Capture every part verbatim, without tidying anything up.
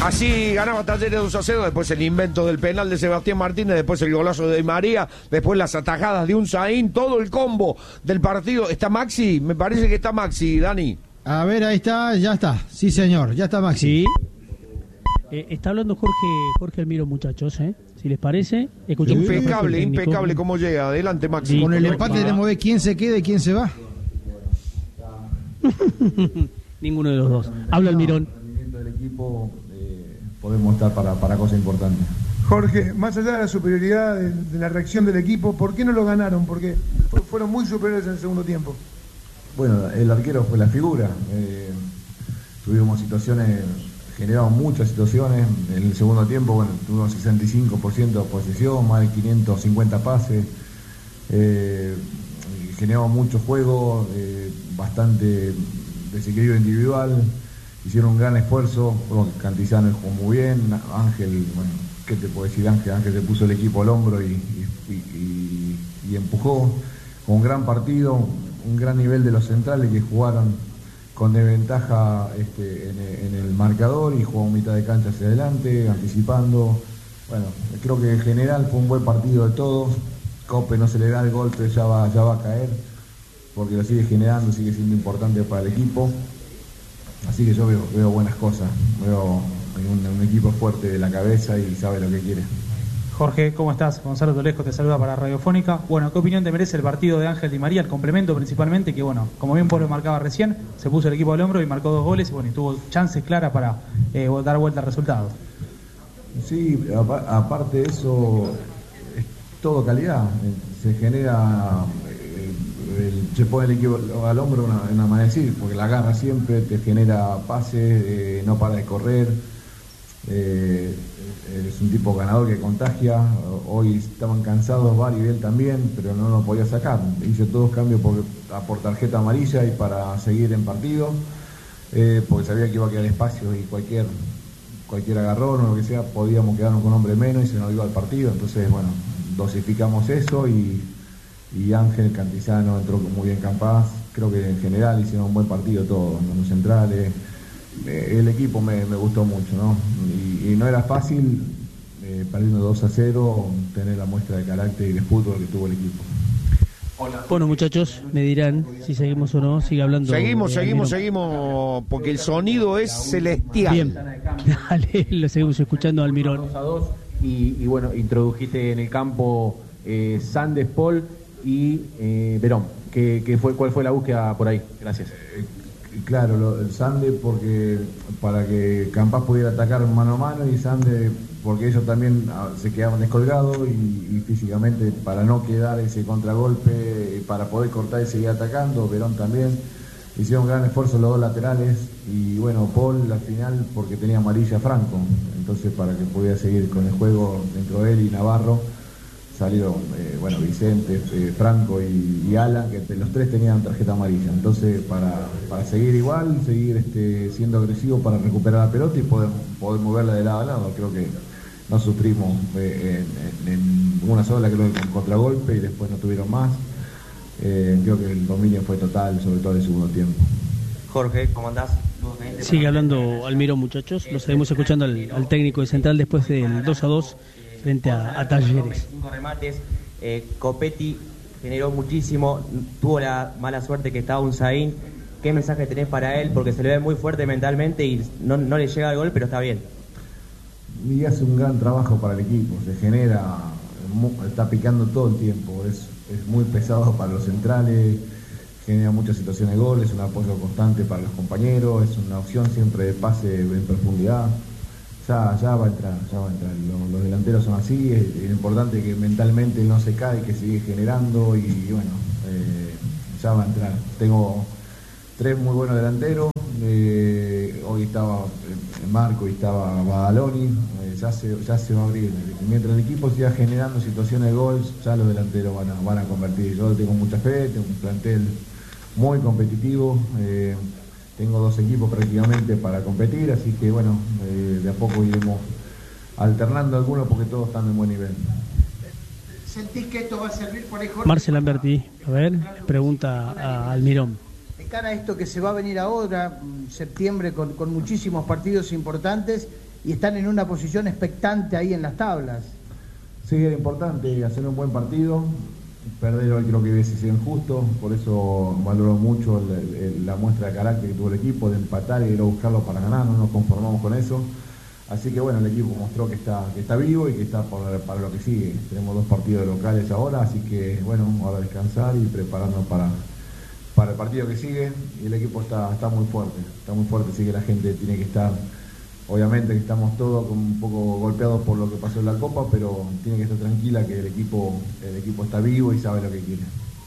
Así ganaba Talleres dos a cero, después el invento del penal de Sebastián Martínez, después el golazo de Di María, después las atajadas de Unzaín, todo el combo del partido. ¿Está Maxi? Me parece que está Maxi, Dani. A ver, ahí está, ya está. Sí, señor, ya está Maxi. Sí. Eh, está hablando Jorge Jorge Almiro, muchachos, ¿eh? Si les parece, escuchemos. Sí. Impecable, impecable cómo llega. Adelante, Maxi. Sí, con el empate tenemos que ver quién se queda y quién se va. Ninguno de los dos. Habla Almirón. El rendimiento del equipo, eh, podemos estar para, para cosas importantes. Jorge, más allá de la superioridad de, de la reacción del equipo, ¿por qué no lo ganaron? Porque fueron muy superiores en el segundo tiempo. Bueno, el arquero fue la figura. Eh, tuvimos situaciones, generamos muchas situaciones. En el segundo tiempo, bueno, tuvimos sesenta y cinco por ciento de posesión, más de quinientos cincuenta pases. Eh, generamos mucho juego, eh, bastante desequilibrio individual. Hicieron un gran esfuerzo. Bueno, Cantizano jugó muy bien. Ángel, bueno, ¿qué te puedo decir? Ángel, Ángel se puso el equipo al hombro y, y, y, y empujó. Con un gran partido, un gran nivel de los centrales que jugaron con desventaja este, en, en el marcador y jugaron mitad de cancha hacia adelante, anticipando. Bueno, creo que en general fue un buen partido de todos. Cope no se le da el golpe, ya va, ya va a caer, porque lo sigue generando, sigue siendo importante para el equipo. Así que yo veo, veo buenas cosas, veo un, un equipo fuerte de la cabeza y sabe lo que quiere. Jorge, ¿cómo estás? Gonzalo Tolesco te saluda para Radiofónica. Bueno, ¿qué opinión te merece el partido de Ángel Di María, el complemento principalmente, que bueno, como bien Pablo marcaba recién, se puso el equipo al hombro y marcó dos goles y bueno, y tuvo chances claras para eh, dar vuelta al resultado? Sí, aparte de eso, es todo calidad, se genera, el, se pone el equipo al hombro una, una manera de decir, porque la agarra siempre, te genera pases, eh, no para de correr. Eh, es un tipo ganador que contagia. Hoy estaban cansados Bar y él también, pero no lo podía sacar. Hice todos cambios por, por tarjeta amarilla y para seguir en partido, eh, porque sabía que iba a quedar espacio y cualquier cualquier agarrón o lo que sea, podíamos quedarnos con un hombre menos y se nos iba al partido. Entonces, bueno, dosificamos eso y, y Ángel Cantizano entró muy bien capaz. Creo que en general hicieron un buen partido todos, ¿no? Los centrales. El equipo me, me gustó mucho, ¿no? Y, y no era fácil, eh, perdiendo dos a cero, tener la muestra de carácter y de fútbol que tuvo el equipo. Hola. Bueno, muchachos, me dirán si seguimos o no. Sigue hablando. Seguimos, eh, seguimos, Almirón. seguimos, porque el sonido es celestial. Bien, dale, lo seguimos escuchando al Almirón. dos a dos y, y bueno, introdujiste en el campo eh, Sandes, Paul y eh, Verón. ¿Qué, qué fue, ¿Cuál fue la búsqueda por ahí? Gracias. Eh, Claro, lo, el Sande porque para que Campas pudiera atacar mano a mano y Sande porque ellos también ah, se quedaban descolgados y, y físicamente para no quedar ese contragolpe, para poder cortar y seguir atacando. Verón también hicieron un gran esfuerzo los dos laterales y bueno, Paul al final porque tenía amarilla Franco, entonces para que pudiera seguir con el juego dentro de él y Navarro salieron, eh, bueno, Vicente, eh, Franco y, y Alan, que los tres tenían tarjeta amarilla. Entonces, para, para seguir igual, seguir este, siendo agresivo para recuperar la pelota y poder, poder moverla de lado a lado. Creo que no sufrimos eh, en, en una sola, creo que con contragolpe y después no tuvieron más. Eh, creo que el dominio fue total, sobre todo en el segundo tiempo. Jorge, ¿cómo andás? Sigue hablando Almirón, muchachos. Lo seguimos escuchando al, al técnico de Central después del dos a dos. Frente a, a Talleres. Cinco remates, eh, Copetti generó muchísimo, tuvo la mala suerte que estaba Unzaín. ¿Qué mensaje tenés para él? Porque se le ve muy fuerte mentalmente y no, no le llega el gol, pero está bien. Y hace un gran trabajo para el equipo, se genera, está picando todo el tiempo, es, es muy pesado para los centrales, genera muchas situaciones de gol, es un apoyo constante para los compañeros, es una opción siempre de pase en profundidad. Ya, ya va a entrar, ya va a entrar. Los, los delanteros son así, es, es importante que mentalmente no se cae, que sigue generando y, y bueno, eh, ya va a entrar. Tengo tres muy buenos delanteros, eh, hoy estaba eh, Marco y estaba Badaloni, eh, ya, se, ya se va a abrir. Mientras el equipo siga generando situaciones de gol, ya los delanteros van a, van a convertir. Yo tengo mucha fe, tengo un plantel muy competitivo. Eh, Tengo dos equipos prácticamente para competir, así que bueno, eh, de a poco iremos alternando algunos porque todos están en buen nivel. ¿Sentís que esto va a servir por ahí, Jorge? Marcel Lamberti, a ver, pregunta a Almirón. De cara a esto que se va a venir ahora, septiembre, con, con muchísimos partidos importantes, y están en una posición expectante ahí en las tablas. Sí, era importante hacer un buen partido. Perder hoy creo que hubiese sido injusto, por eso valoro mucho el, el, la muestra de carácter que tuvo el equipo, de empatar y ir a buscarlo para ganar, no nos conformamos con eso. Así que bueno, el equipo mostró que está, que está vivo y que está por, para lo que sigue. Tenemos dos partidos locales ahora, así que bueno, ahora descansar y prepararnos para, para el partido que sigue. Y el equipo está, está muy fuerte, está muy fuerte, así que la gente tiene que estar, obviamente que estamos todos un poco golpeados por lo que pasó en la Copa, pero tiene que estar tranquila que el equipo, el equipo está vivo y sabe lo que quiere.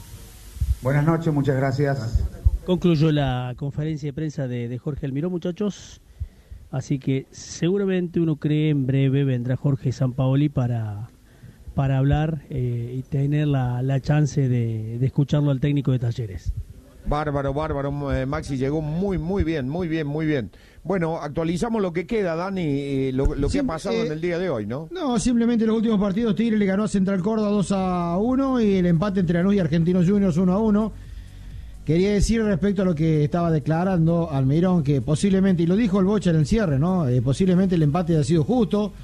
Buenas noches, muchas gracias. gracias. Concluyó la conferencia de prensa de, de Jorge Almiró, muchachos. Así que seguramente uno cree en breve vendrá Jorge Sampaoli para, para hablar eh, y tener la, la chance de, de escucharlo al técnico de Talleres. Bárbaro, bárbaro, eh, Maxi llegó muy, muy bien, muy bien, muy bien. Bueno, actualizamos lo que queda, Dani, eh, lo, lo que sí, ha pasado eh, en el día de hoy, ¿no? No, simplemente los últimos partidos Tigre le ganó a Central Córdoba dos a uno y el empate entre Lanús y Argentinos Juniors uno a uno. Quería decir respecto a lo que estaba declarando Almirón, que posiblemente, y lo dijo el Bocha en el cierre, ¿no? Eh, posiblemente el empate haya sido justo,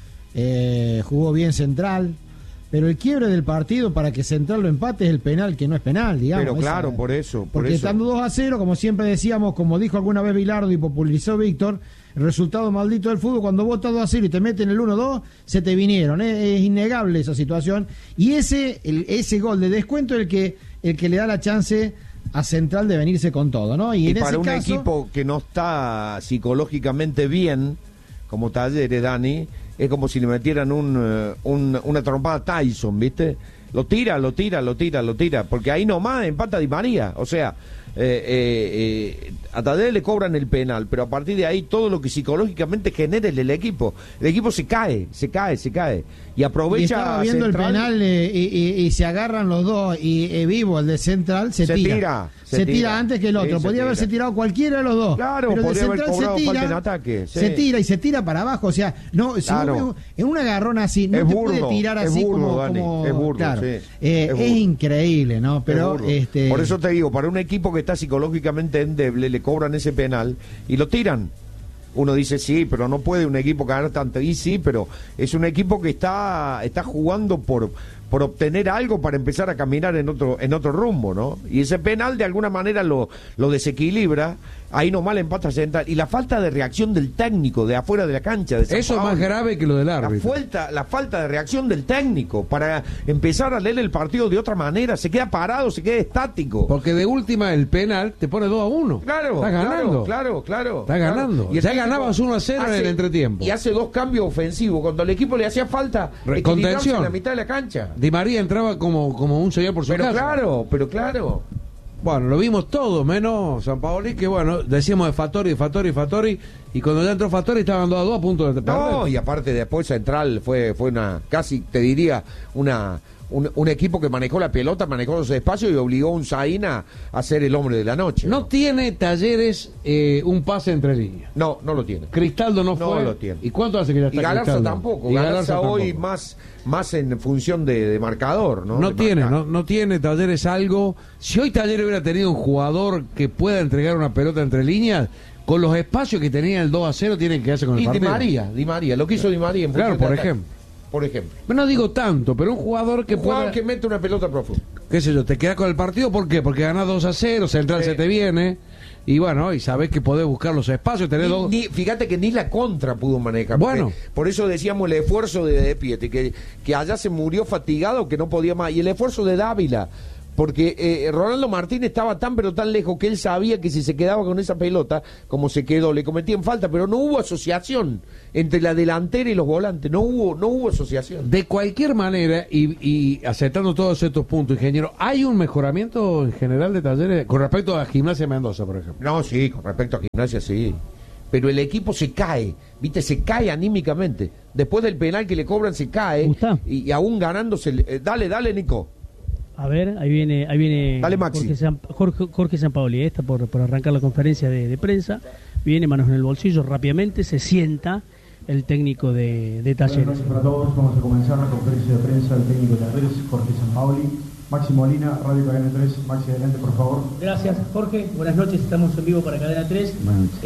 eh, jugó bien Central, pero el quiebre del partido para que Central lo empate es el penal, que no es penal, digamos. Pero claro, esa, por eso. Por porque eso. estando dos a cero, como siempre decíamos, como dijo alguna vez Bilardo y popularizó Víctor, el resultado maldito del fútbol, cuando vos estás dos a cero y te meten el uno dos, se te vinieron. ¿eh? Es innegable esa situación. Y ese el, ese gol de descuento es el que, el que le da la chance a Central de venirse con todo, ¿no? Y, y en para ese un caso, equipo que no está psicológicamente bien, como Talleres, Dani, es como si le metieran un, un, una trompada a Tyson, ¿viste? Lo tira, lo tira, lo tira, lo tira, porque ahí nomás empata Di María, o sea, eh, eh, eh, a Talleres le cobran el penal, pero a partir de ahí todo lo que psicológicamente genera el, el equipo, el equipo se cae, se cae, se cae, y aprovecha. Y estaba viendo Central, el penal eh, y, y, y se agarran los dos y eh, Vivo, el de Central, se, se tira. tira. Se, se tira, tira antes que el otro. Sí, podría tira. haberse tirado cualquiera de los dos. Claro, pero podría el de haber Central cobrado se tira, falta en ataque. Sí. Se tira y se tira para abajo. O sea, no, claro. si en un agarrón así, no es te burdo, puede tirar así es burdo, como, Dani, como. Es burdo, claro. sí. eh, es, es increíble, ¿no? Pero este. Por eso te digo, para un equipo que está psicológicamente endeble, le cobran ese penal y lo tiran. Uno dice, sí, pero no puede un equipo ganar tanto. Y sí, pero es un equipo que está, está jugando por, por obtener algo para empezar a caminar en otro, en otro rumbo, ¿no? Y ese penal de alguna manera lo, lo desequilibra. Ahí nomás le empata Central. Y la falta de reacción del técnico de afuera de la cancha. De Eso es más grave que lo del árbitro. La falta, la falta de reacción del técnico para empezar a leer el partido de otra manera. Se queda parado, se queda estático. Porque de última el penal te pone dos a uno. Claro, Estás ganando. Claro, claro, claro. Estás claro. ganando. Y ya ganabas uno a cero hace, en el entretiempo. Y hace dos cambios ofensivos. Cuando al equipo le hacía falta equilibrarse en la mitad de la cancha. Di María entraba como, como un señor por su pero casa. Pero claro, pero claro. Bueno, lo vimos todo, menos Sampaoli, que bueno, decíamos de Fattori, de Fattori, de Fattori, y cuando ya entró Fattori estaban dos a dos a punto de perder. No, y aparte después Central fue fue una, casi te diría, una un, un equipo que manejó la pelota, manejó los espacios y obligó a un Zain a, a ser el hombre de la noche. No, ¿no? tiene Talleres eh, un pase entre líneas. No, no lo tiene. Cristaldo no, no fue. No lo tiene. ¿Y cuánto hace que ya está Y Galarza Cristaldo? tampoco. Y Galarza, Galarza hoy tampoco. más más en función de, de marcador, ¿no? No de tiene, marcar. no, no tiene Talleres algo. Si hoy Talleres hubiera tenido un jugador que pueda entregar una pelota entre líneas, con los espacios que tenía el dos a cero, tienen que hacer con el y partido. Di María, Di María, lo que hizo Di María en Claro, por de ejemplo. Por ejemplo. No digo tanto, pero un jugador que un jugador pueda... que mete una pelota profunda. Qué sé yo, te quedas con el partido, ¿por qué? Porque ganás dos a cero, Central sí. se te viene, y bueno, y sabés que podés buscar los espacios, tenés ni, dos... ni, fíjate que ni la contra pudo manejar. Bueno. Por eso decíamos el esfuerzo de De Pietri, que, que allá se murió fatigado, que no podía más. Y el esfuerzo de Dávila, porque eh, Ronaldo Martínez estaba tan pero tan lejos que él sabía que si se quedaba con esa pelota, como se quedó, le cometían falta, pero no hubo asociación entre la delantera y los volantes, no hubo no hubo asociación. De cualquier manera, y, y aceptando todos estos puntos, ingeniero, ¿hay un mejoramiento en general de Talleres con respecto a Gimnasia Mendoza, por ejemplo? No, sí, con respecto a Gimnasia, sí. Pero el equipo se cae, ¿viste? Se cae anímicamente. Después del penal que le cobran, se cae. Y, y aún ganándose... Eh, dale, dale, Nico. A ver, ahí viene, ahí viene Dale, Maxi. Jorge, San, Jorge, Jorge Sampaoli, está por, por arrancar la conferencia de, de prensa, viene manos en el bolsillo rápidamente, se sienta el técnico de, de Talleres. Buenas noches para todos, vamos a comenzar la conferencia de prensa del técnico de Talleres, Jorge Sampaoli. Maxi Molina, Radio Cadena tres, Maxi adelante por favor. Gracias Jorge, buenas noches, estamos en vivo para Cadena tres. Eh,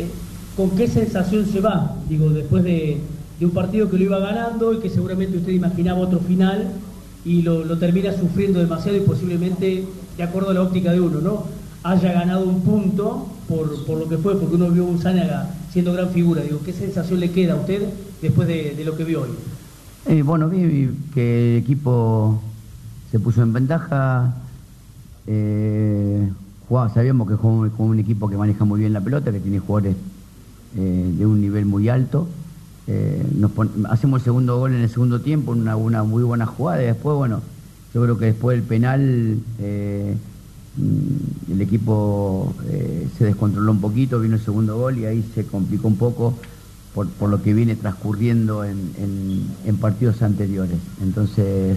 ¿con qué sensación se va? Digo, después de, de un partido que lo iba ganando y que seguramente usted imaginaba otro final y lo, lo termina sufriendo demasiado y posiblemente, de acuerdo a la óptica de uno, ¿no?, haya ganado un punto por, por lo que fue, porque uno vio a un Zanaga siendo gran figura. Digo, ¿qué sensación le queda a usted después de, de lo que vio hoy? Eh, bueno, vi que el equipo se puso en ventaja. Eh, jugaba, sabíamos que jugamos con un equipo que maneja muy bien la pelota, que tiene jugadores eh, de un nivel muy alto. Eh, nos pon, hacemos el segundo gol en el segundo tiempo, una, una muy buena jugada, y después, bueno, yo creo que después del penal eh, el equipo eh, se descontroló un poquito, vino el segundo gol y ahí se complicó un poco por, por lo que viene transcurriendo en, en, en partidos anteriores. Entonces,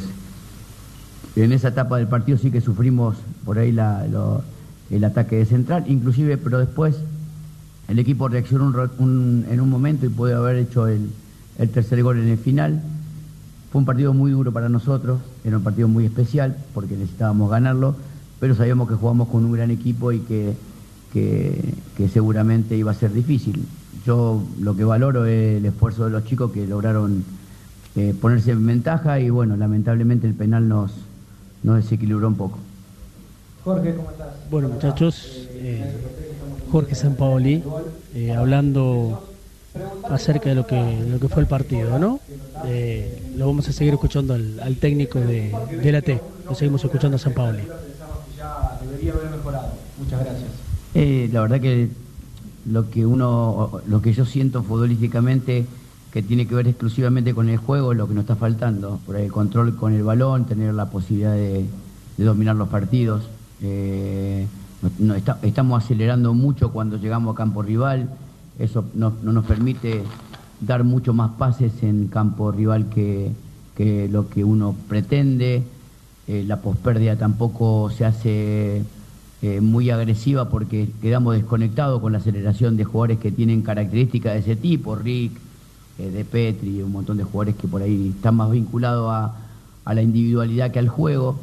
en esa etapa del partido sí que sufrimos por ahí la, lo, el ataque de central, inclusive, pero después el equipo reaccionó un, un, en un momento y puede haber hecho el, el tercer gol en el final. Fue un partido muy duro para nosotros, era un partido muy especial porque necesitábamos ganarlo, pero sabíamos que jugamos con un gran equipo y que, que, que seguramente iba a ser difícil. Yo lo que valoro es el esfuerzo de los chicos que lograron eh, ponerse en ventaja y bueno, lamentablemente el penal nos, nos desequilibró un poco. Jorge, ¿cómo estás? Bueno, muchachos, eh, Jorge Sampaoli, eh, hablando acerca de lo que, de lo que fue el partido, ¿no? Eh, lo vamos a seguir escuchando al, al técnico de, de la T, lo seguimos escuchando a Sampaoli. Debería haber mejorado. Muchas gracias. Eh, la verdad que lo que uno, lo que yo siento futbolísticamente que tiene que ver exclusivamente con el juego es lo que nos está faltando, por el control con el balón, tener la posibilidad de, de dominar los partidos. Eh, no, no, está, estamos acelerando mucho cuando llegamos a campo rival, eso no, no nos permite dar mucho más pases en campo rival que, que lo que uno pretende. Eh, la pospérdida tampoco se hace eh, muy agresiva porque quedamos desconectados con la aceleración de jugadores que tienen características de ese tipo, Rick, eh, De Petri, un montón de jugadores que por ahí están más vinculados a, a la individualidad que al juego,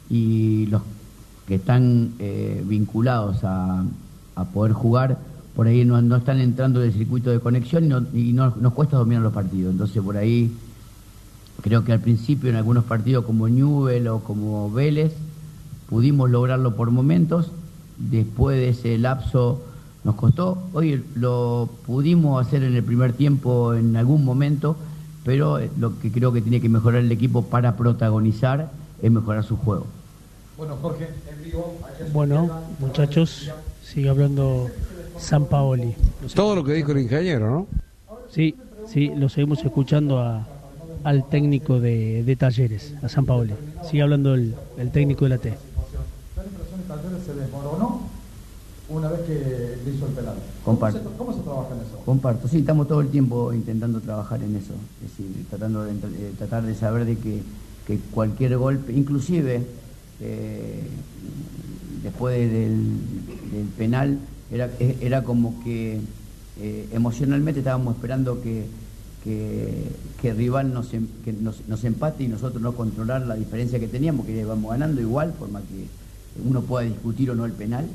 y los que están eh, vinculados a, a poder jugar por ahí no, no están entrando en el circuito de conexión y, no, y no, nos cuesta dominar los partidos. Entonces por ahí creo que al principio en algunos partidos como Newell o como Vélez pudimos lograrlo por momentos, después de ese lapso nos costó. Hoy lo pudimos hacer en el primer tiempo en algún momento, pero lo que creo que tiene que mejorar el equipo para protagonizar es mejorar su juego. Bueno, Jorge, en vivo. Bueno, muchachos, sigue hablando Sampaoli. Todo lo que dijo el ingeniero, ¿no? Sí, sí, lo seguimos escuchando a, al técnico de, de Talleres, a Sampaoli. Sigue hablando el, el técnico de la T. ¿La impresión de Talleres se desmoronó una vez que le hizo el penal? Comparto. ¿Cómo se, cómo se trabaja en eso? Comparto, sí, estamos todo el tiempo intentando trabajar en eso, es decir, tratando de, de tratar de saber de que, que cualquier golpe, inclusive eh, después del, del penal, era, era como que eh, emocionalmente estábamos esperando que, que, que el rival nos, que nos, nos empate y nosotros no controlar la diferencia que teníamos, que íbamos ganando igual, por más que uno pueda discutir o no el penal.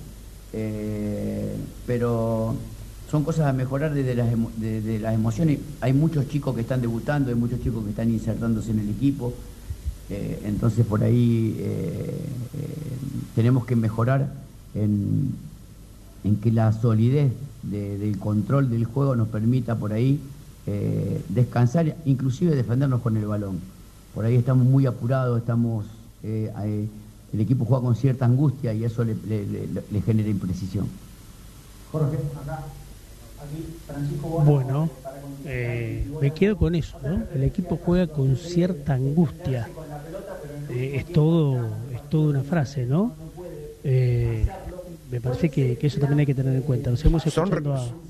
Eh, pero son cosas a mejorar desde las, emo de, de las emociones. Hay muchos chicos que están debutando, hay muchos chicos que están insertándose en el equipo, eh, entonces por ahí eh, eh, tenemos que mejorar en, en que la solidez de, del control del juego nos permita por ahí eh, descansar, inclusive defendernos con el balón. Por ahí estamos muy apurados, estamos eh, eh, el equipo juega con cierta angustia y eso le, le, le, le genera imprecisión. Jorge, acá, aquí, Francisco Bono. Bueno, eh, me quedo con eso, ¿no? El equipo juega con cierta angustia. Eh, es todo, es toda una frase, ¿no? Eh, me parece que, que eso también hay que tener en cuenta. Nos hemos escuchando a